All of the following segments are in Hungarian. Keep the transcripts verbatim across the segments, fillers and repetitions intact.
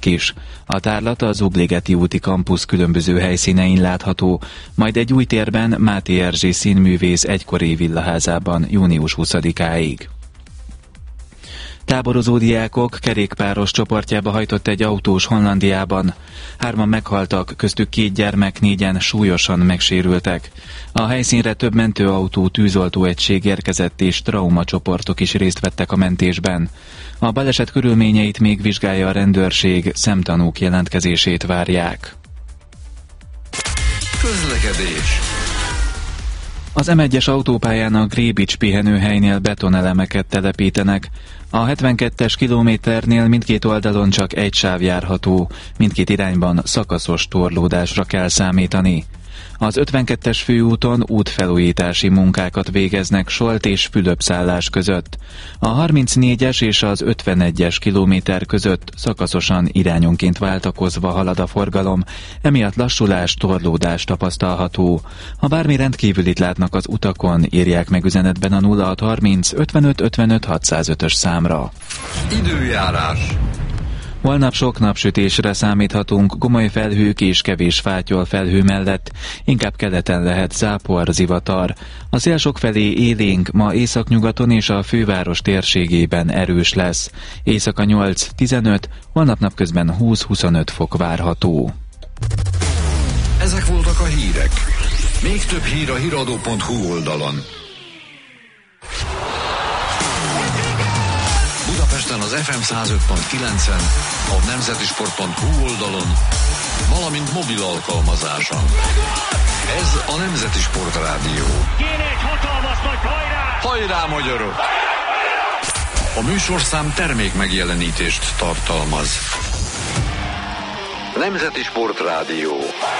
filmek is. A tárlat az Szubligeti úti kampusz különböző helyszínein látható, majd egy új térben Máté Erzsé színművész egykori villaházában június huszadikáig. Táborozó diákok kerékpáros csoportjába hajtott egy autós Hollandiában. Hárman meghaltak, köztük két gyermek, négyen súlyosan megsérültek. A helyszínre több mentőautó, tűzoltóegység érkezett és traumacsoportok is részt vettek a mentésben. A baleset körülményeit még vizsgálja a rendőrség, szemtanúk jelentkezését várják. Közlekedés. Az em egyes autópályán a Grébics pihenőhelynél betonelemeket telepítenek. A hetvenkettes kilométernél mindkét oldalon csak egy sáv járható, mindkét irányban szakaszos torlódásra kell számítani. Az ötvenkettes főúton útfelújítási munkákat végeznek Solt és Fülöp-szállás között. A harmincnégyes és az ötvenegyes kilométer között szakaszosan irányonként váltakozva halad a forgalom, emiatt lassulás, torlódás tapasztalható. Ha bármi rendkívülit látnak az utakon, írják meg üzenetben a nulla hatszázharminc ötvenöt ötvenöt hatszázötös számra. Időjárás. Holnap sok napsütésre számíthatunk, gomoly felhők és kevés fátyol felhő mellett, inkább keleten lehet zápor, zivatar. A szél sokfelé élénk, ma északnyugaton és a főváros térségében erős lesz. Éjszaka nyolc-tizenöt, holnap napközben húsz-huszonöt fok várható. Ezek voltak a hírek. Még több hír a híradó pont hu oldalon. Budapesten az ef em száz öt pont kilencen, a nemzetisport pont hu oldalon, valamint mobil alkalmazáson. Ez a Nemzeti Sport Rádió. Kéne egy hatalmas nagy hajrá! Hajrá, magyarok! A műsorszám termék megjelenítést tartalmaz. Nemzeti Sport Rádió.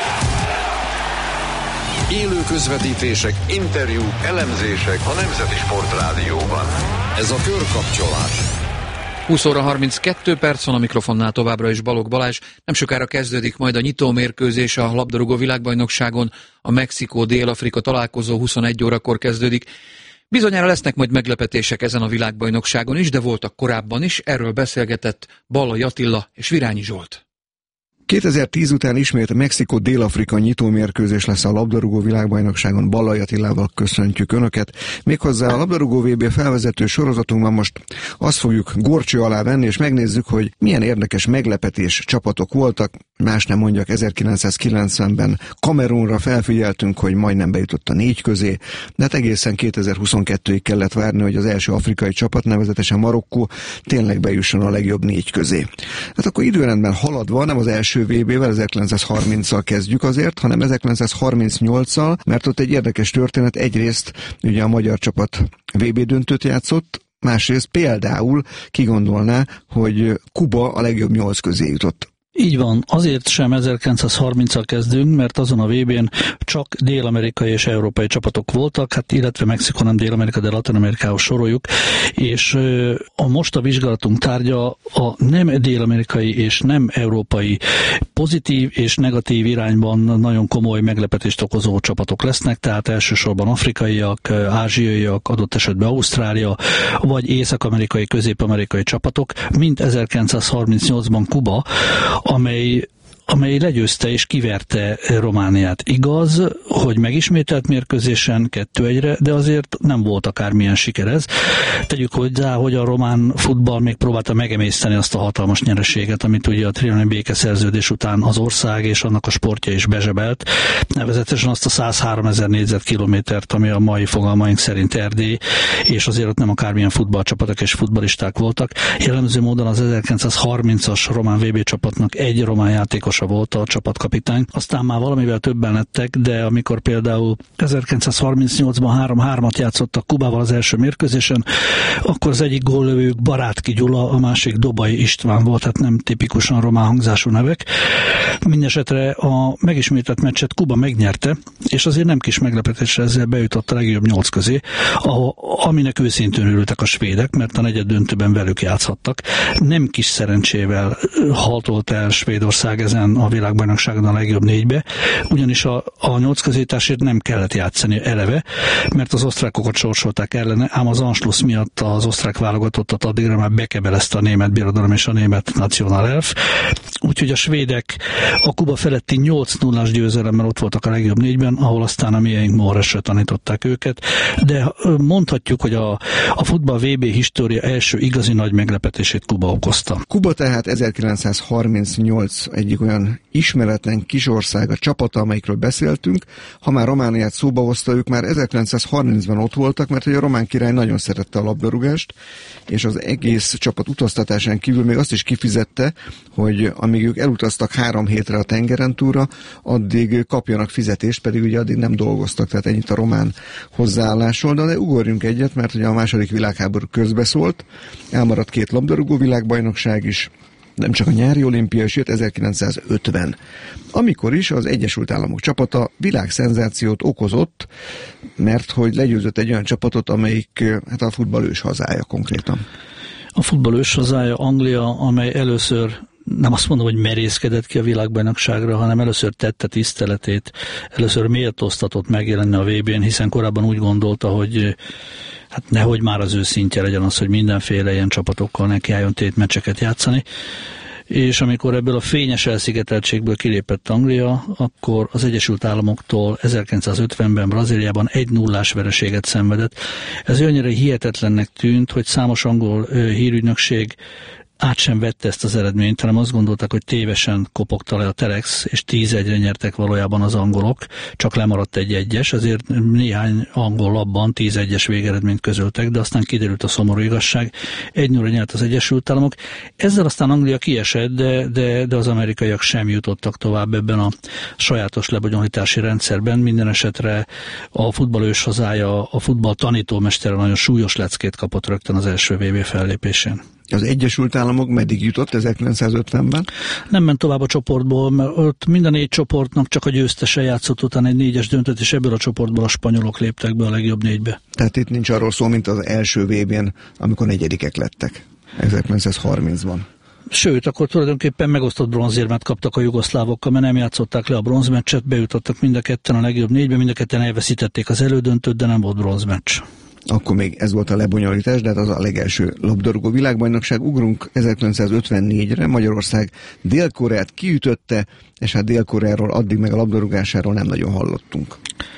Élő közvetítések, interjúk, elemzések a Nemzeti Sport Rádióban. Ez a körkapcsolás. húsz óra harminckettő perc van, a mikrofonnál továbbra is Balogh Balázs. Nem sokára kezdődik majd a nyitómérkőzés a labdarúgó világbajnokságon. A Mexikó-Dél-Afrika találkozó huszonegy órakor kezdődik. Bizonyára lesznek majd meglepetések ezen a világbajnokságon is, de voltak korábban is. Erről beszélgetett Ballai Attila és Virányi Zsolt. kétezer-tíz után ismét a Mexikó-Dél-Afrika nyitómérkőzés lesz a labdarúgó világbajnokságon. Ballai Attilával köszöntjük Önöket. Méghozzá a labdarúgó vé bé felvezető sorozatunkban most azt fogjuk górcső alá venni, és megnézzük, hogy milyen érdekes meglepetés csapatok voltak. Más nem mondjak, ezerkilencszázkilencvenben Kamerunra felfigyeltünk, hogy majdnem bejutott a négy közé, de hát egészen kétezer-huszonkettőig kellett várni, hogy az első afrikai csapat, nevezetesen Marokkó tényleg bejusson a legjobb négy közé. Hát akkor időrendben haladva, nem az első vé bével, ezerkilencszázharminccal kezdjük azért, hanem ezerkilencszázharmincnyolccal, mert ott egy érdekes történet. Egyrészt ugye a magyar csapat vé bé döntőt játszott, másrészt például ki gondolná, hogy Kuba a legjobb nyolc közé jutott. Így van, azért sem ezerkilencszázharminccal kezdünk, mert azon a vé bén csak dél-amerikai és európai csapatok voltak, hát illetve Mexikó nem Dél-Amerika, de Latin-Amerikához soroljuk, és a most a vizsgálatunk tárgya a nem dél-amerikai és nem európai pozitív és negatív irányban nagyon komoly meglepetést okozó csapatok lesznek, tehát elsősorban afrikaiak, ázsiaiak, adott esetben Ausztrália, vagy észak-amerikai, közép-amerikai csapatok, mint ezerkilencszázharmincnyolcban Kuba, amely amely legyőzte és kiverte Romániát. Igaz, hogy megismételt mérkőzésen kettő egyre, de azért nem volt akármilyen siker ez. Tegyük hozzá, hogy a román futball még próbálta megemészteni azt a hatalmas nyereséget, amit ugye a trianoni békeszerződés után az ország és annak a sportja is bezsebelt, nevezetesen azt a százháromezer négyzetkilométert, ami a mai fogalmaink szerint Erdély, és azért ott nem akármilyen futballcsapatok és futballisták voltak. Jellemző módon az ezerkilencszázharmincas román vé bé csapatnak egy román játékos volt a csapatkapitány. Aztán már valamivel többen lettek, de amikor például ezerkilencszázharmincnyolcban három-hármat játszottak Kubával az első mérkőzésen, akkor az egyik góllövők Barátki Gyula, a másik Dobai István volt, tehát nem tipikusan román hangzású nevek. Mindenesetre a megismételt meccset Kuba megnyerte, és azért nem kis meglepetésre ezzel bejutott a legjobb nyolc közé, aminek őszintén örültek a svédek, mert a negyed döntőben velük játszhattak. Nem kis szerencsével haltolt el Svédország ezen a világbajnokságon a legjobb négybe, ugyanis a, a nyolc közétásért nem kellett játszani eleve, mert az osztrákokat sorsolták ellene, ám az Anschluss miatt az osztrák válogatottat addigra már bekebelezte a német birodalom és a német Nationalelf, úgyhogy a svédek a Kuba feletti nyolc nullás győzelemmel ott voltak a legjobb négyben, ahol aztán a miénk Móresre tanították őket, de mondhatjuk, hogy a, a futball vé bé história első igazi nagy meglepetését Kuba okozta. Kuba tehát ezerkilencszázharmincnyolc egyik olyan ismeretlen kisország, a csapata, amelyikről beszéltünk. Ha már Romániát szóba hozta, ők már ezerkilencszázharmincban ott voltak, mert hogy a román király nagyon szerette a labdarúgást, és az egész csapat utaztatásán kívül még azt is kifizette, hogy amíg ők elutaztak három hétre a tengeren túlra, addig kapjanak fizetést, pedig ugye addig nem dolgoztak, tehát ennyit a román hozzáállásról, de, de ugorjunk egyet, mert ugye a második világháború közbeszólt, elmaradt két labdarúgó világbajnokság is, nem csak a nyári olimpia, és jött ezerkilencszázötven, amikor is az Egyesült Államok csapata világszenzációt okozott, mert hogy legyőzött egy olyan csapatot, amelyik hát a futball ős hazája konkrétan. A futball ős hazája Anglia, amely először nem azt mondom, hogy merészkedett ki a világbajnokságra, hanem először tette tiszteletét, először méltóztatott megjelenni a vé bén, hiszen korábban úgy gondolta, hogy hát nehogy már az ő szintje legyen az, hogy mindenféle ilyen csapatokkal nekiálljon tétmeccseket játszani. És amikor ebből a fényes elszigeteltségből kilépett Anglia, akkor az Egyesült Államoktól ezerkilencszázötvenben Brazíliában egy nullás vereséget szenvedett. Ez annyira hihetetlennek tűnt, hogy számos angol hírügynökség át sem vette ezt az eredményt, hanem azt gondolták, hogy tévesen kopogta le a Telex, és tíz egyre nyertek valójában az angolok, csak lemaradt egy egyes, azért néhány angol labban tíz egyes végeredményt közöltek, de aztán kiderült a szomorú igazság, egy nullra nyert az Egyesült Államok. Ezzel aztán Anglia kiesett, de, de, de az amerikaiak sem jutottak tovább ebben a sajátos lebonyolítási rendszerben. Minden esetre a futball ős hazája, a futball tanítómestere nagyon súlyos leckét kapott rögtön az első vé bé fellépésén. Az Egyesült Államok meddig jutott ezerkilencszázötvenben? Nem ment tovább a csoportból, mert ott mind a négy csoportnak csak a győztese játszott utána egy négyes döntőt, és ebből a csoportból a spanyolok léptek be a legjobb négybe. Tehát itt nincs arról szó, mint az első vé bén, amikor negyedikek lettek ezerkilencszázharmincban. Sőt, akkor tulajdonképpen megosztott bronzérmet kaptak a jugoszlávokkal, mert nem játszották le a bronzmeccset, bejutottak mind a ketten a legjobb négybe, mind a ketten elveszítették az elődöntőt, de nem volt bronzmeccs. Akkor még ez volt a lebonyolítás, de hát az a legelső labdarúgó világbajnokság. Ugrunk ezerkilencszázötvennégyre, Magyarország Dél-Koreát kiütötte, és hát Dél-Koreáról addig meg a labdarúgásáról nem nagyon hallottunk.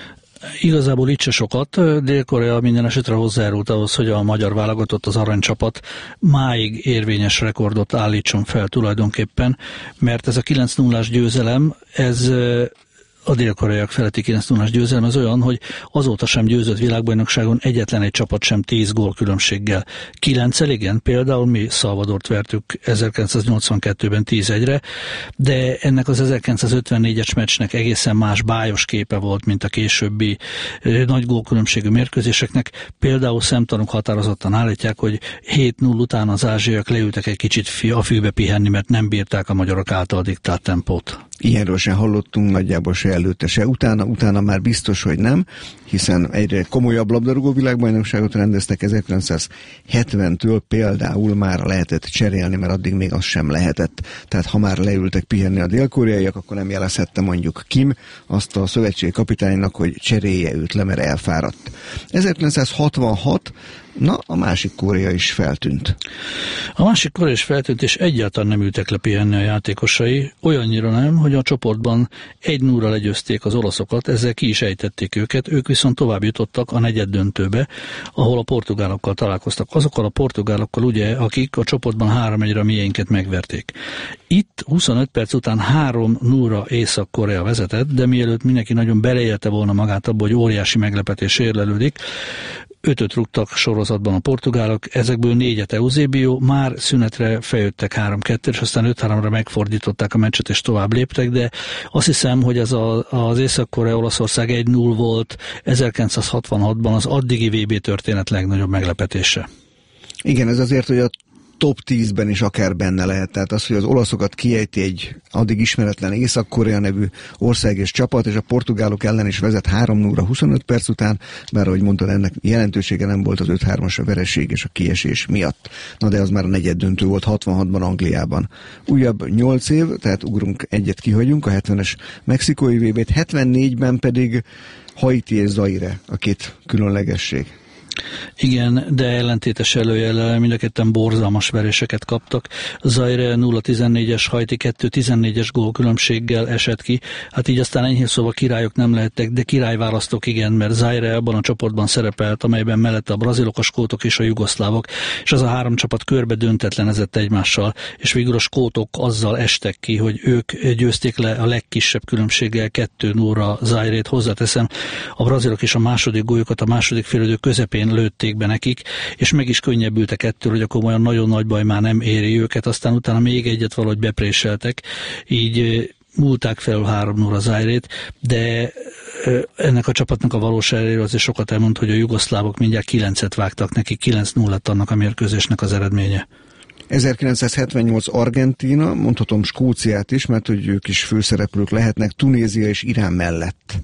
Igazából itt se sokat. Dél-Korea minden esetre hozzájárult ahhoz, hogy a magyar válogatott, az aranycsapat máig érvényes rekordot állítson fel tulajdonképpen, mert ez a kilenc nullás győzelem, ez a dél-koreaiak feletti kilenc nullás győzelem az olyan, hogy azóta sem győzött világbajnokságon egyetlen egy csapat sem tíz gól különbséggel. Kilenccel igen, például mi Szalvadort vertük ezerkilencszáznyolcvankettőben tíz egyre, de ennek az ezerkilencszázötvennégyes meccsnek egészen más bájos képe volt, mint a későbbi nagy gólkülönbségű mérkőzéseknek. Például szemtanúk határozottan állítják, hogy hét null után az ázsiaiak leültek egy kicsit a fűbe pihenni, mert nem bírták a magyarok által diktált tempót. Ilyenről sem hallottunk, nagyjából se előtte, se utána, utána már biztos, hogy nem, hiszen egyre komolyabb labdarúgó világbajnokságot rendeztek ezerkilencszázhetventől, például már lehetett cserélni, mert addig még az sem lehetett. Tehát ha már leültek pihenni a dél-koreaiak, akkor nem jelezhette mondjuk Kim azt a szövetségi kapitánynak, hogy cserélje őt le, mert elfáradt. ezerkilencszázhatvanhat, na, a másik Korea is feltűnt. A másik Korea is feltűnt, és egyáltalán nem ültek le pihenni a játékosai, olyannyira nem, hogy a csoportban egy nullra legyőzték az olaszokat, ezzel ki is ejtették őket, ők viszont tovább jutottak a negyed döntőbe, ahol a portugálokkal találkoztak. Azokkal a portugálokkal ugye, akik a csoportban három egyre a miénket megverték. Itt huszonöt perc után három nullra Észak-Korea vezetett, de mielőtt mindenki nagyon beleélte volna magát abba, hogy óriási meglepetés érlelődik, ötöt rúgtak sorozatban a portugálok, ezekből négyet Eusebio, már szünetre feljöttek három kettő, és aztán öt háromra megfordították a meccset, és tovább léptek, de azt hiszem, hogy ez a, az Észak-Korea-Olaszország egy null volt ezerkilencszázhatvanhatban az addigi vé bé történet legnagyobb meglepetése. Igen, ez azért, hogy a top tízben is akár benne lehet. Tehát az, hogy az olaszokat kiejti egy addig ismeretlen Észak-Korea nevű ország és csapat, és a portugálok ellen is vezet három nullra huszonöt perc után, bár ahogy mondtad, ennek jelentősége nem volt az öt hármas a vereség és a kiesés miatt. Na de az már a negyed döntő volt hatvanhatban Angliában. Újabb nyolc év, tehát ugrunk egyet, kihagyunk, a hetvenes mexikói vé bét, hetvennégyben pedig Haiti és Zaire a két különlegesség. Igen, de ellentétes előjellel mind a ketten borzalmas veréseket kaptak. Zaire nulla tizennégyes, Haiti kettő tizennégyes gólkülönbséggel esett ki. Hát így aztán enyhén szóval királyok nem lehettek, de királyválasztók igen, mert Zaire abban a csoportban szerepelt, amelyben mellette a brazilok, a skótok és a jugoszlávok, és az a három csapat körbe döntetlenezett egymással, és végül a skótok azzal estek ki, hogy ők győzték le a legkisebb különbséggel kettő nulla Zairét. Hozzáteszem, a brazilok is a második góljukat a második félidő közepén lőtték be nekik, és meg is könnyebbültek ettől, hogy akkor olyan nagyon nagy baj már nem éri őket, aztán utána még egyet valahogy bepréseltek, így múlták felül három nulla Zairét, de ennek a csapatnak a valóságéről azért sokat elmond, hogy a jugoszlávok mindjárt kilencet vágtak neki, kilenc nulla lett annak a mérkőzésnek az eredménye. ezerkilencszázhetvennyolc Argentína, mondhatom Skóciát is, mert hogy ők is főszereplők lehetnek, Tunézia és Irán mellett.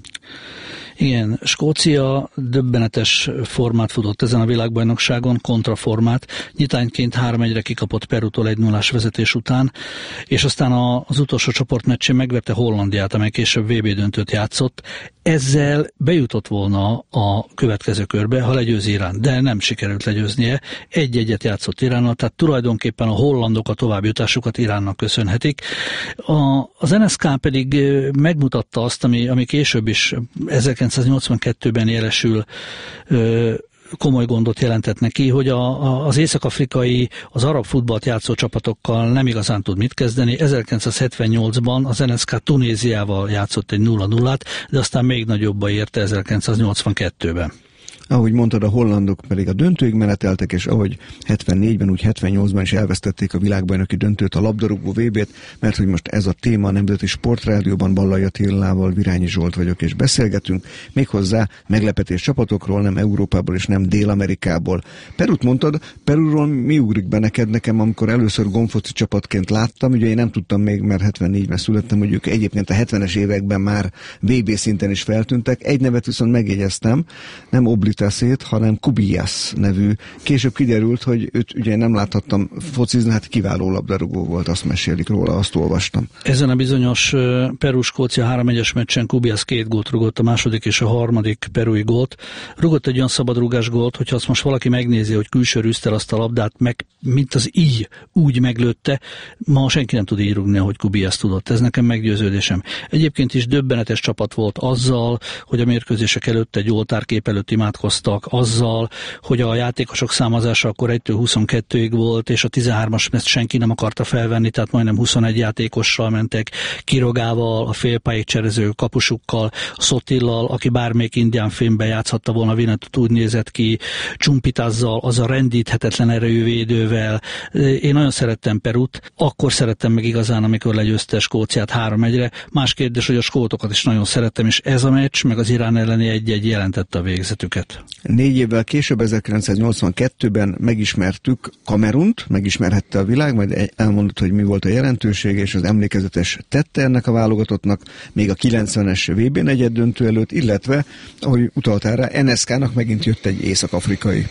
Igen, Skócia döbbenetes formát futott ezen a világbajnokságon, kontraformát. Nyitányként három egyre kikapott Perútól egy nullás vezetés után, és aztán az utolsó csoportmeccsén megverte Hollandiát, amely később vé bé döntőt játszott. Ezzel bejutott volna a következő körbe, ha legyőzi Irán, de nem sikerült legyőznie. Egy-egyet játszott Iránnal, tehát tulajdonképpen a hollandok a továbbjutásukat Iránnak köszönhetik. A, az en es ká pedig megmutatta azt, ami, ami később is ezerkilencszáznyolcvankettőben jelesül, ö, komoly gondot jelentett neki, hogy a, a, az észak-afrikai, az arab futballt játszó csapatokkal nem igazán tud mit kezdeni. ezerkilencszázhetvennyolcban az en es ká Tunéziával játszott egy nulla nullát, de aztán még nagyobba érte ezerkilencszáznyolcvankettőben. Ahogy mondtad, a hollandok pedig a döntőig meneteltek, és ahogy hetvennégyben, úgy hetvennyolcban is elvesztették a világbajnoki döntőt, a labdarúgó vé bét, mert hogy most ez a téma a Nemzeti Sportrádióban, Ballai Attilával, Virányi Zsolt vagyok, és beszélgetünk, méghozzá meglepetés csapatokról, nem Európából és nem Dél-Amerikából. Perút mondtad, Perúról mi ugrik be neked? Nekem, amikor először gomfoci csapatként láttam, ugye én nem tudtam még, mert hetvennégyben születtem, hogy ők egyébként a hetvenes években már vé bé szinten is feltűntek. Egy nevet viszont megjegyeztem, nem Oblit Szét, hanem Kubillas nevű. Később kiderült, hogy őt ugye nem láthattam focizni, hát kiváló labdarúgó volt, azt mesélik róla, azt olvastam. Ezen a bizonyos Peru-Skócia három egyes meccsen Kubillas két gólt rugott, a második és a harmadik perui gólt. Rugott egy olyan szabadrúgás gólt, hogyha azt most valaki megnézi, hogy külső rűztel azt a labdát, meg mint az így úgy meglőtte, ma senki nem tud így rugni, ahogy Kubillas tudott. Ez nekem meggyőződésem. Egyébként is döbbenetes csapat volt azzal, hogy a mérkőzések előtt egy oltárkép előtt imádkoztak, azzal, hogy a játékosok számozása akkor egytől huszonkettőig volt, és a tizenhármas meszt senki nem akarta felvenni, tehát majdnem huszonegy játékossal mentek, Kirogával, a félpályig cserező kapusukkal, Szotillal, aki bármelyik indián filmben játszhatta volna, Vinetut úgy nézett ki, Csumpitazzal, az a rendíthetetlen erejű védővel. Én nagyon szerettem Perút, akkor szerettem meg igazán, amikor legyőzte Skóciát három egyre. Más kérdés, hogy a skótokat is nagyon szerettem, és ez a meccs, meg az Irán elleni egy-egy jelentette a végzetüket. Négy évvel később, ezerkilencszáznyolcvankettőben megismertük Kamerunt, megismerhette a világ, majd elmondott, hogy mi volt a jelentősége, és az emlékezetes tette ennek a válogatottnak, még a kilencvenes vé bé negyed döntő előtt, illetve, ahogy utaltál rá, en es ká-nak megint jött egy észak-afrikai.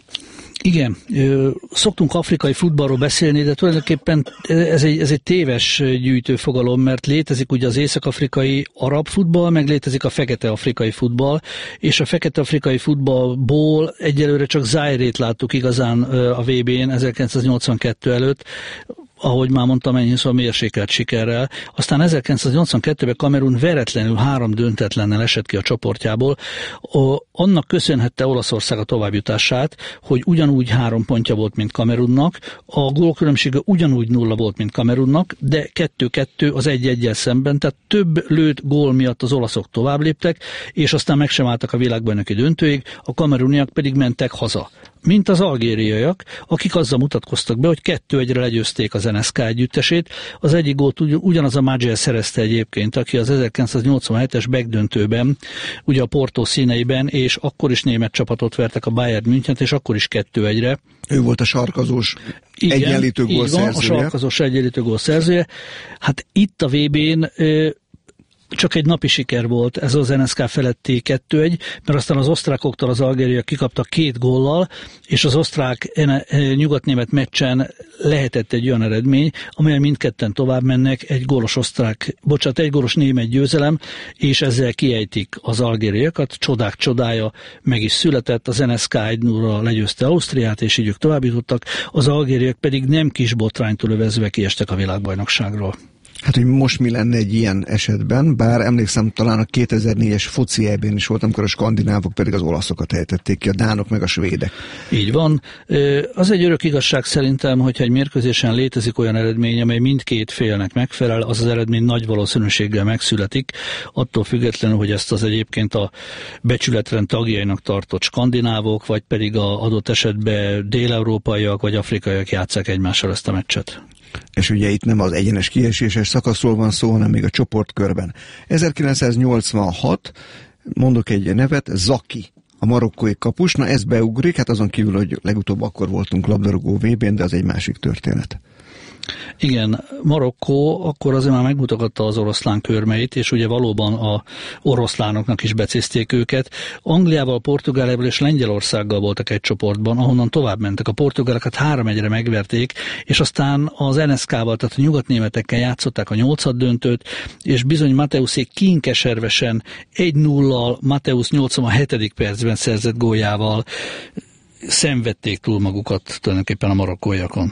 Igen, szoktunk afrikai futballról beszélni, de tulajdonképpen ez egy, ez egy téves gyűjtőfogalom, mert létezik ugye az észak-afrikai arab futball, meg létezik a fekete-afrikai futball, és a fekete-afrikai futballból egyelőre csak Zairét láttuk igazán a vé bén ezerkilencszáznyolcvankettő előtt, ahogy már mondtam, ennyi szóval mérsékelt sikerrel. Aztán ezerkilencszáznyolcvankettőben Kamerun veretlenül három döntetlennel esett ki a csoportjából. O, annak köszönhette Olaszország a továbbjutását, hogy ugyanúgy három pontja volt, mint Kamerunnak, a gólkülönbsége ugyanúgy nulla volt, mint Kamerunnak, de kettő-kettő az egy-egyel szemben, tehát több lőtt gól miatt az olaszok tovább léptek, és aztán meg sem álltak a világbajnoki döntőig, a kameruniak pedig mentek haza. Mint az algériaiak, akik azzal mutatkoztak be, hogy kettő egyre legyőzték az en es ká együttesét. Az egyik gólt ugyanaz a Maggio szerezte egyébként, aki az ezerkilencszáznyolcvanhetes backdöntőben, ugye a Porto színeiben, és akkor is német csapatot vertek, a Bayern Münchent, és akkor is kettő egyre. Ő volt a sarkazós egyenlítő gól szerzője. A sarkazós egyenlítő gól szerzője. Hát itt a vé bén csak egy napi siker volt ez az en es ká feletti kettő egy, mert aztán az osztrákoktól az algériak kikaptak két góllal, és az osztrák nyugatnémet meccsen lehetett egy olyan eredmény, amelyen mindketten tovább mennek, egy gólos osztrák, bocsánat, egy gólos német győzelem, és ezzel kiejtik az algériakat, csodák csodája meg is született, az en es ká egy nullra legyőzte Ausztriát, és így ők tovább jutottak, az algériak pedig nem kis botránytól övezve kiestek a világbajnokságról. Hát, hogy most mi lenne egy ilyen esetben, bár emlékszem, talán a kétezer-négyes foci é bén is volt, amikor a skandinávok pedig az olaszokat ejtették ki, a dánok meg a svédek. Így van. Az egy örök igazság szerintem, hogyha egy mérkőzésen létezik olyan eredmény, amely mindkét félnek megfelel, az az eredmény nagy valószínűséggel megszületik, attól függetlenül, hogy ezt az egyébként a becsületrend tagjainak tartott skandinávok, vagy pedig a adott esetben dél-európaiak vagy afrikaiak játsszák egymással ezt a meccset. És ugye itt nem az egyenes kieséses szakaszról van szó, hanem még a csoportkörben. ezerkilencszáznyolcvanhat, mondok egy nevet, Zaki, a marokkói kapus, na ez beugrik, hát azon kívül, hogy legutóbb akkor voltunk labdarúgó vé bén, de az egy másik történet. Igen, Marokkó akkor azért már megmutatta az oroszlán körmeit, és ugye valóban a oroszlánoknak is becézték őket. Angliával, Portugáliával és Lengyelországgal voltak egy csoportban, ahonnan tovább mentek. A portugálokat három egyre megverték, és aztán az en es ká-val, tehát a nyugatnémetekkel játszották a nyolcaddöntőt, és bizony Mateuszék kínkeservesen egy nullal Mateusz nyolcvanhetedik percben szerzett góljával szenvedték túl magukat tulajdonképpen a marokkóiakon.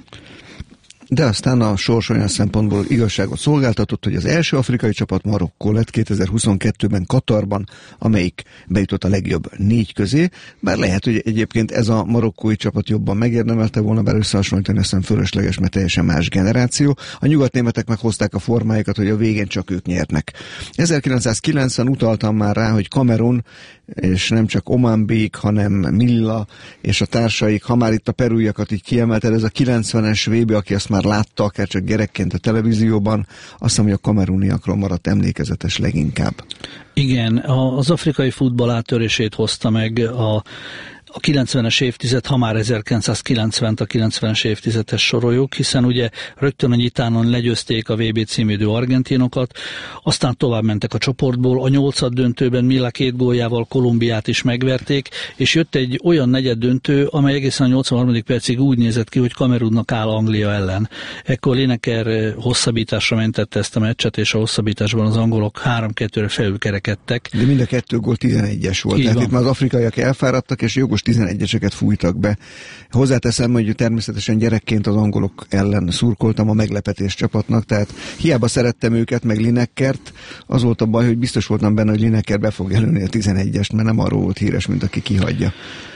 De aztán a sors olyan szempontból igazságot szolgáltatott, hogy az első afrikai csapat Marokkó lett kétezer-huszonkettőben Katarban, amelyik bejutott a legjobb négy közé, bár lehet, hogy egyébként ez a marokkói csapat jobban megérdemelte volna, bár összehasonlítani aztán fölösleges, mert teljesen más generáció. A nyugatnémetek meghozták a formáikat, hogy a végén csak ők nyernek. ezerkilencszázkilencven utaltam már rá, hogy Kamerun, és nem csak Oman Bék, hanem Milla és a társaik, ha már itt a perújakat így kiemelted, ez a kilencvenes vé bé, aki azt már látta, akár csak gyerekként a televízióban, azt hiszem, hogy a kameruniakról maradt emlékezetes leginkább. Igen, az afrikai futball áttörését hozta meg a a kilencvenes évtized, ha már ezerkilencszázkilencvent a kilencvenes évtizedes soroljuk, hiszen ugye rögtön a nyitánon legyőzték a vé bé címvédő argentinokat, aztán tovább mentek a csoportból, a nyolcad döntőben Milla két góljával Kolumbiát is megverték, és jött egy olyan negyed döntő, amely egészen a nyolcvanharmadik percig úgy nézett ki, hogy Kamerunnak áll Anglia ellen. Ekkor Lineker hosszabbításra mentette ezt a meccset, és a hosszabbításban az angolok három kettőre felülkerekedtek. De mind a kettő gól tizenegyes volt, így tehát van. Itt már az afrikaiak elfáradtak, és jogos tizenegyeseket fújtak be. Hozzáteszem, hogy természetesen gyerekként az angolok ellen szurkoltam a meglepetés csapatnak, tehát hiába szerettem őket, meg Linekert, az volt a baj, hogy biztos voltam benne, hogy Lineker be fog jelölni a tizenegyest, mert nem arról volt híres, mint aki kihagyja.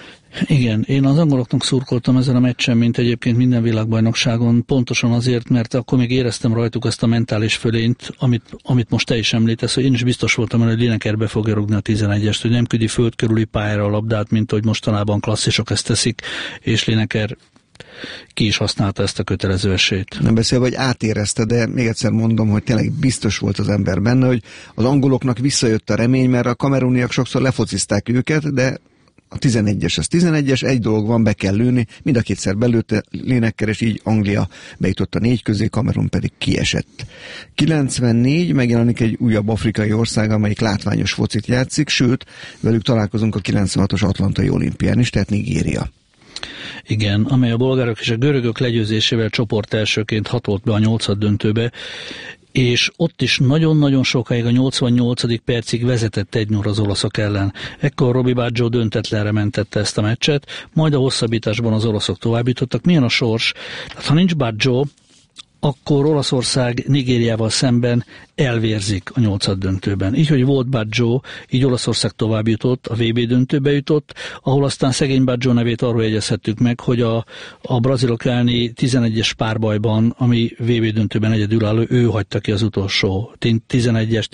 Igen, én az angoloknak szurkoltam ezen a meccsen, mint egyébként minden világbajnokságon, pontosan azért, mert akkor még éreztem rajtuk azt a mentális fölényt, amit, amit most te is említesz, hogy én is biztos voltam, hogy Lineker be fogja rúgni a tizenegyest, hogy nem küldi föld körüli pályára a labdát, mint hogy mostanában klasszisok ezt teszik, és Lineker ki is használta ezt a kötelező esélyt. Nem beszélve, hogy átérezte, de még egyszer mondom, hogy tényleg biztos volt az ember benne, hogy az angoloknak visszajött a remény, mert a kameruniak sokszor lefocizták őket, de a tizenegyes az tizenegyes, egy dolog van, be kell lőni, mind a kétszer belőtte Lineker, és így Anglia bejutott a négy közé, Kamerun pedig kiesett. kilencvennégy megjelenik egy újabb afrikai ország, amelyik látványos focit játszik, sőt, velük találkozunk a kilencvenhatos atlantai olimpián is, tehát Nigéria. Igen, amely a bolgárok és a görögök legyőzésével csoport elsőként hatolt be a nyolcad döntőbe, és ott is nagyon-nagyon sokáig a nyolcvannyolcadik percig vezetett egy null az olaszok ellen. Ekkor Robbie Baggio döntetlenre mentette ezt a meccset, majd a hosszabbításban az oroszok továbbítottak. Milyen a sors? Tehát ha nincs Baggio, akkor Olaszország Nigériával szemben elvérzik a nyolcad döntőben. Így, hogy volt Baggio, így Olaszország tovább jutott, a vé bé döntőbe jutott, ahol aztán szegény Baggio nevét arról jegyezhettük meg, hogy a, a brazilok elleni tizenegyes párbajban, ami vé bé döntőben egyedülálló, ő hagyta ki az utolsó tizenegyest,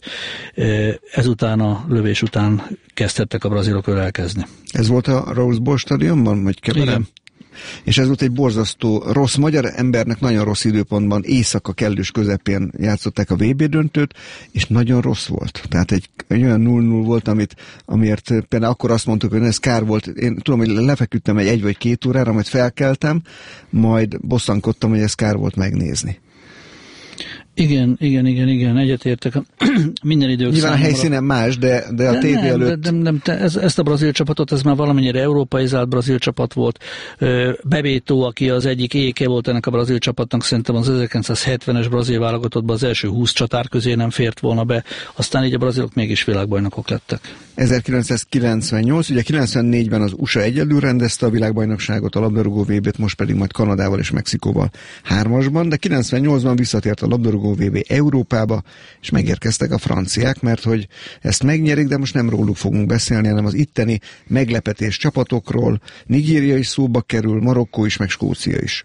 ezután a lövés után kezdhettek a brazilok ölelkezni. Ez volt a Rose Bowl stadionban, vagy keverem? Igen. És ez volt egy borzasztó rossz magyar embernek, nagyon rossz időpontban, éjszaka kellős közepén játszották a vé bé döntőt, és nagyon rossz volt. Tehát egy, egy olyan null null volt, amit, amiért például akkor azt mondtuk, hogy ez kár volt. Én tudom, hogy lefeküdtem egy egy vagy két órára, majd felkeltem, majd bosszankodtam, hogy ez kár volt megnézni. Igen, igen, igen, igen, egyetértek. Minden idők Nyilván számomra... a helyszínen más, de, de a de tévé nem, előtt... De, de, de, de ez, ezt a brazil csapatot, ez már valamennyire európaizált brazil csapat volt. Bebeto, aki az egyik éke volt ennek a brazil csapatnak, szerintem az ezerkilencszázhetvenes brazil válogatottban az első húsz csatár közé nem fért volna be, aztán így a brazilok mégis világbajnokok lettek. ezerkilencszázkilencvennyolc, ugye kilencvennégyben az u es á egyedül rendezte a világbajnokságot, a labdarúgó vé bét, most pedig majd Kanadával és Mexikóval hármasban, de kilencvennyolcban visszatért a labdarúgó vé bé Európába, és megérkeztek a franciák, mert hogy ezt megnyerik, de most nem róluk fogunk beszélni, hanem az itteni meglepetés csapatokról. Nigéria is szóba kerül, Marokkó is, meg Skócia is.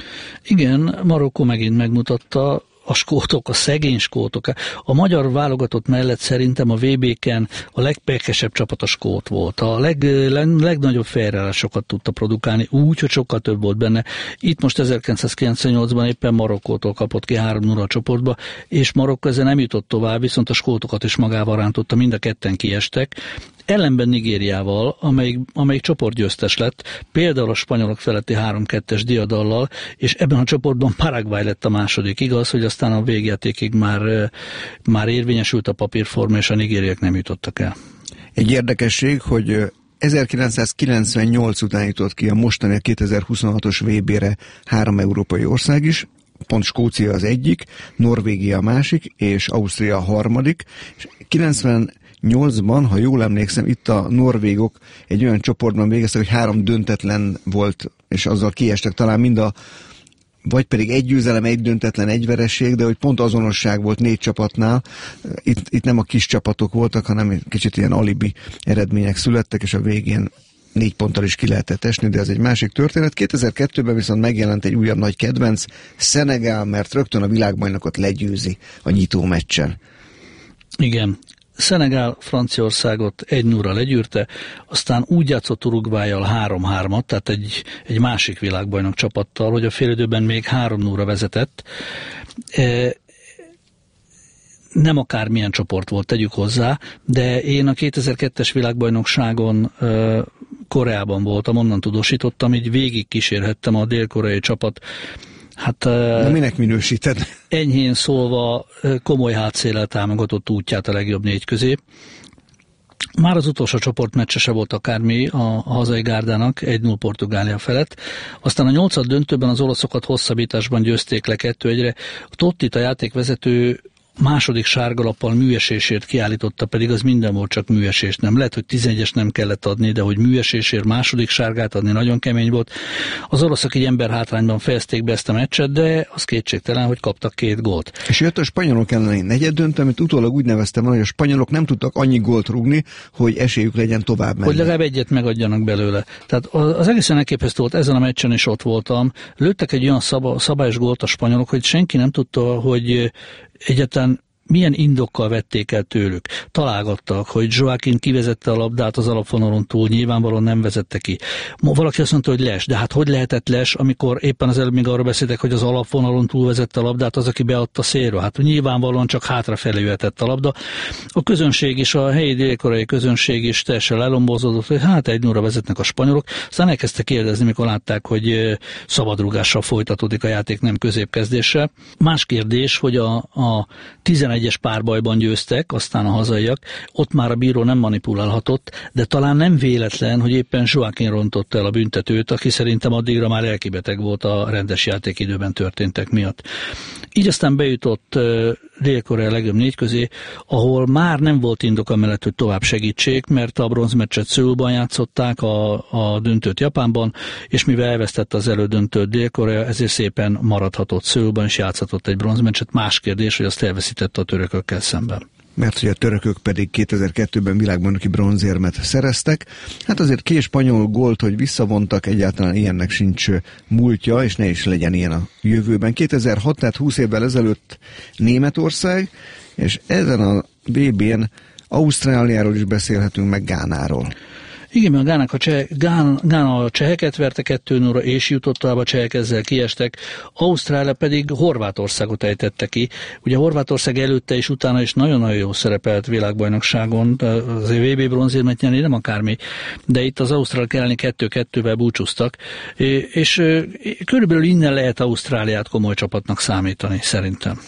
Igen, Marokkó megint megmutatta, a skótok, a szegény skótok. A magyar válogatott mellett szerintem a vé béken a legpekesebb csapat a skót volt. A leg, leg, legnagyobb fejreállásokat tudta produkálni, úgy, hogy sokkal több volt benne. Itt most ezerkilencszázkilencvennyolcban éppen Marokkótól kapott ki három nulla a csoportba, és Marokkó ezzel nem jutott tovább, viszont a skótokat is magával rántotta, mind a ketten kiestek. Ellenben Nigériával, amelyik, amelyik csoportgyőztes lett, például a spanyolok feletti három kettes diadallal, és ebben a csoportban Paraguay lett a második. Igaz, hogy aztán a végjátékig már, már érvényesült a papírforma, és a nigériek nem jutottak el. Egy érdekesség, hogy ezerkilencszázkilencvennyolc után jutott ki a mostani kétezer-huszonhatos vé bére három európai ország is, pont Skócia az egyik, Norvégia a másik, és Ausztria a harmadik, és kilencvennyolcban, ha jól emlékszem, itt a norvégok egy olyan csoportban végeztek, hogy három döntetlen volt, és azzal kiestek talán mind a, vagy pedig egy győzelem, egy döntetlen, egy vereség, de hogy pont azonosság volt négy csapatnál. Itt, itt nem a kis csapatok voltak, hanem kicsit ilyen alibi eredmények születtek, és a végén négy ponttal is ki lehetett esni, de ez egy másik történet. kétezer-kettőben viszont megjelent egy újabb nagy kedvenc, Szenegál, mert rögtön a világbajnokot legyőzi a nyitó meccsen. Igen. Szenegál Franciaországot egy nulla legyűrte, aztán úgy játszott Uruguayjal három hármat, tehát egy, egy másik világbajnok csapattal, hogy a félidőben még három nulla vezetett. E, nem akármilyen csoport volt, tegyük hozzá, de én a kétezer-kettes világbajnokságon e, Koreában voltam, onnan tudósítottam, így végig kísérhettem a dél-koreai csapat. Hát, de minek minősíted? Enyhén szólva komoly hátszéllel támogatott útját a legjobb négy közé. Már az utolsó csoportmeccse se volt akármi a hazai gárdának, egy null Portugália felett. Aztán a nyolcad döntőben az olaszokat hosszabbításban győzték le kettő egyre. Tottit, a játékvezető második sárgalappal műesésért kiállította, pedig az minden volt, csak műesés. Nem lehet, hogy tizenegyes nem kellett adni, de hogy műesésért második sárgát adni nagyon kemény volt. Az oroszok egy ember hátrányban fejezték be ezt a meccset, de az kétségtelen, hogy kaptak két gólt. És jött a spanyolok elleni negyed döntő, amit utólag úgy neveztem, hogy a spanyolok nem tudtak annyi gólt rúgni, hogy esélyük legyen tovább menni. Hogy legalább egyet megadjanak belőle. Tehát az egészen elképesztő volt, ezen a meccsen is ott voltam. Lőttek egy olyan szab- szabályos gólt a spanyolok, hogy senki nem tudta, hogy egyáltalán milyen indokkal vették el tőlük. Találgattak, hogy Joaquin kivezette a labdát az alapvonalon túl, nyilvánvalóan nem vezette ki. Valaki azt mondta, hogy les, de hát hogy lehetett les, amikor éppen az előbb még arra beszéltek, hogy az alapvonalon túl vezette a labdát az, aki beadta szélről. Hát nyilvánvalóan csak hátrafelé jöhetett a labda. A közönség is, a helyi dél-koreai közönség is teljesen lelombozódott, hogy hát egy nulla vezetnek a spanyolok. Aztán elkezdtek kérdezni, mikor látták, hogy szabadrúgással folytatódik a játék, nem középkezdéssel. Más kérdés, hogy a, a tizenegyes párbajban győztek, aztán a hazaiak, ott már a bíró nem manipulálhatott, de talán nem véletlen, hogy éppen Joaquin rontotta el a büntetőt, aki szerintem addigra már elkibeteg volt a rendes játékidőben történtek miatt. Így aztán bejutott Dél-Korea legjobb négy közé, ahol már nem volt indok amellett, hogy tovább segítsék, mert a bronzmeccset Szöulban játszották, a, a döntőt Japánban, és mivel elvesztette az elődöntőt Dél-Korea, ezért szépen maradhatott Szöulban, és játszhatott egy bronzmeccset. Más kérdés, hogy azt elveszítette a törökökkel szemben. Mert hogy a törökök pedig kétezer-kettőben világbajnoki bronzérmet szereztek. Hát azért két spanyol gólt, hogy visszavontak, egyáltalán ilyennek sincs múltja, és ne is legyen ilyen a jövőben. kétezer-hat, tehát húsz évvel ezelőtt Németország, és ezen a vé bén Ausztráliáról is beszélhetünk, meg Gánáról. Igen, mert a Gának a cseh, Gán, Gána a cseheket verte kettő nulla, és jutott tovább, a csehek ezzel kiestek. Ausztrália pedig Horvátországot ejtette ki. Ugye Horvátország előtte és utána is nagyon-nagyon jó szerepelt világbajnokságon, az vé bé bronzérmet nyerni nem akármi, de itt az ausztrálok elleni kettő kettővel búcsúztak, és körülbelül innen lehet Ausztráliát komoly csapatnak számítani, szerintem.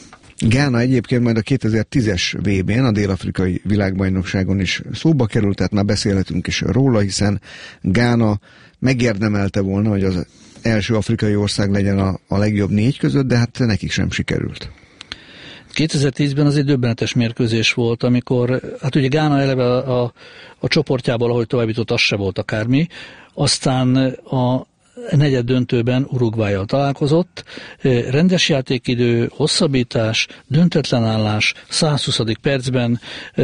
Gána egyébként majd a kétezer-tízes vé bén, a dél-afrikai világbajnokságon is szóba került, tehát már beszélhetünk is róla, hiszen Gána megérdemelte volna, hogy az első afrikai ország legyen a, a legjobb négy között, de hát nekik sem sikerült. kétezer-tízben az egy döbbenetes mérkőzés volt, amikor, hát ugye Gána eleve a, a, a csoportjából, ahogy továbbított, az se volt akármi, aztán a negyed döntőben Uruguayyal találkozott, rendes játékidő, hosszabbítás, döntetlen állás, százhuszadik percben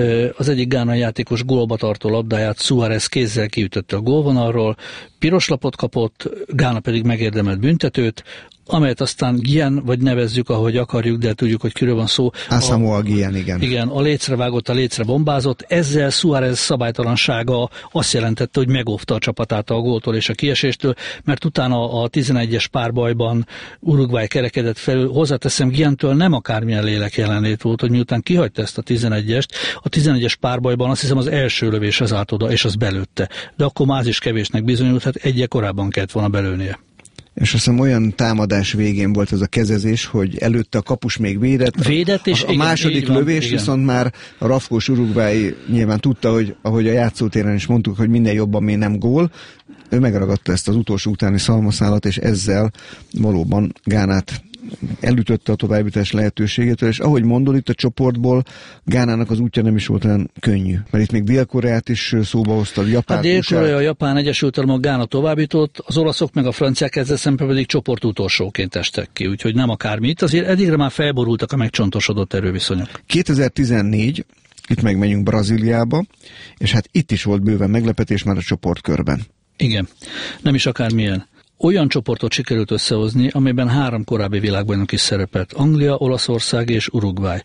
az egyik gánai játékos gólba tartó labdáját Suárez kézzel kiütötte a gólvonalról, piros lapot kapott, Gána pedig megérdemelt büntetőt, amelyet aztán Gien, vagy nevezzük, ahogy akarjuk, de tudjuk, hogy kiről van szó. Asamoah Gien, igen. Igen, a lécre vágott, a lécre bombázott. Ezzel Suárez szabálytalansága azt jelentette, hogy megóvta a csapatát a góltól és a kieséstől, mert utána a tizenegyes párbajban Uruguay kerekedett felül. Hozzáteszem, Gientől nem akármilyen lélek jelenlét volt, hogy miután kihagyta ezt a tizenegyest, a tizenegyes párbajban azt hiszem az első lövés az át oda, és az belőtte. De akkor már az is kevésnek bizonyult, hát egyel korábban kellett volna belőnie. És azt hiszem olyan támadás végén volt ez a kezezés, hogy előtte a kapus még védett. Védett, és a, a második van, lövés igen. Viszont már a rafkós Uruguay nyilván tudta, hogy ahogy a játszótéren is mondtuk, hogy minden jobban még nem gól. Ő megragadta ezt az utolsó utáni szalmaszálat, és ezzel valóban Gánát elütötte a továbbítás lehetőségétől, és ahogy mondod, itt a csoportból Gánának az útja nem is volt olyan könnyű. Mert itt még Dél-Koreát is szóba hozta, Japán. A Dél-Korea, a Japán, Egyesült Államok, Gána továbbított, az olaszok meg a franciák ezzel szemben pedig csoport utolsóként estek ki, úgyhogy nem akármi. Itt azért eddigre már felborultak a megcsontosodott erőviszonyok. kétezer-tizennégy, itt megmegyünk Brazíliába, és hát itt is volt bőven meglepetés már a csoportkörben. Igen, nem is akármilyen. Olyan csoportot sikerült összehozni, amelyben három korábbi világbajnok is szerepelt. Anglia, Olaszország és Uruguay.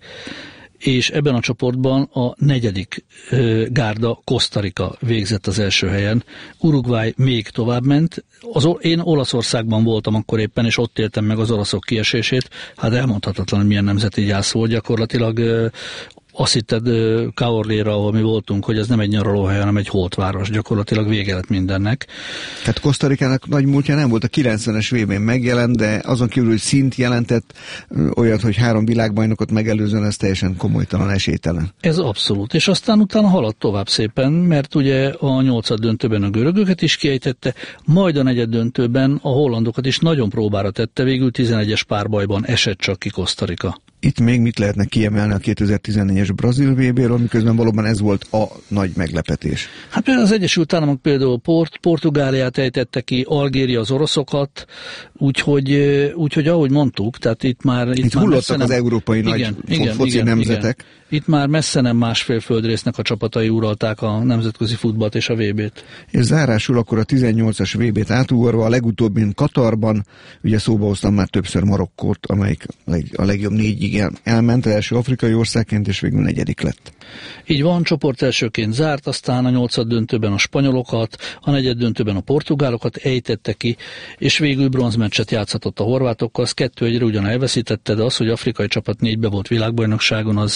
És ebben a csoportban a negyedik ö, gárda, Costa Rica végzett az első helyen. Uruguay még tovább ment. Az, én Olaszországban voltam akkor éppen, és ott éltem meg az olaszok kiesését. Hát elmondhatatlan, hogy milyen nemzeti gyász volt. Gyakorlatilag ö, azt hitted Caorléra, ahol mi voltunk, hogy ez nem egy nyaralóhely, hanem egy holtváros. Gyakorlatilag vége lett mindennek. Tehát Costa Ricának nagy múltja nem volt, a kilencvenes vé bén megjelent, de azon kívül, hogy szint jelentett, olyat, hogy három világbajnokot megelőzően, ez teljesen komolytalan, esélytelen. Ez abszolút. És aztán utána haladt tovább szépen, mert ugye a nyolcad döntőben a görögöket is kiejtette, majd a negyed döntőben a hollandokat is nagyon próbára tette, végül tizenegyes párbajban esett csak ki Costa Rica. Itt még mit lehetne kiemelni a kétezer-tizennégyes brazil vé béről, miközben valóban ez volt a nagy meglepetés? Hát például az Egyesült Államok például Port, Portugáliát ejtette ki, Algéria az oroszokat, úgyhogy, úgyhogy ahogy mondtuk, tehát itt már... Itt, itt már hullottak nem, az európai igen, nagy igen, foci igen, nemzetek. Igen. Itt már messze nem másfél földrésznek a csapatai uralták a nemzetközi futballt és a vé bét. És zárásul akkor a tizennyolcas vé bét átugorva, a legutóbbin Katarban, ugye szóba hoztam már többször Marokkót, amelyik a legjobb négyig elment, első afrikai országként, és végül negyedik lett. Így van, csoport elsőként zárt, aztán a nyolcad döntőben a spanyolokat, a negyed döntőben a portugálokat ejtette ki, és végül bronzmeccset játszhatott a horvátokkal, az kettő egyre ugyan elveszítette, de az, hogy afrikai csapat négybe volt világbajnokságon, az,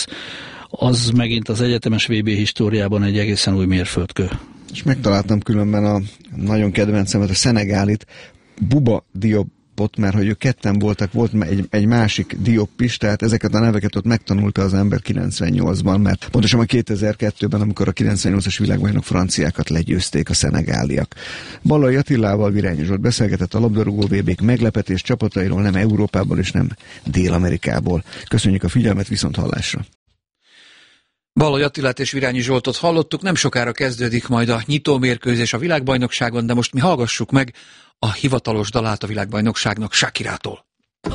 az megint az egyetemes vé bé históriában egy egészen új mérföldkő. És megtaláltam különben a nagyon kedvencemet, a szenegálit, Bouba Diop, mert hogy ők ketten voltak, volt egy, egy másik Diop is, tehát ezeket a neveket ott megtanulta az ember kilencvennyolcban, mert pontosan a kétezer-kettőben, amikor a kilencvennyolcas világbajnok franciákat legyőzték a szenegáliak. Balai Attilával Virányi Zsolt beszélgetett a labdarúgó vé bék meglepetés csapatairól, nem Európából és nem Dél-Amerikából. Köszönjük a figyelmet, viszont hallásra! Balai Attilát és Virányi Zsoltot hallottuk, nem sokára kezdődik majd a nyitómérkőzés a világbajnokságon, de most mi hallgassuk meg a hivatalos dalát a világbajnokságnak Shakirától.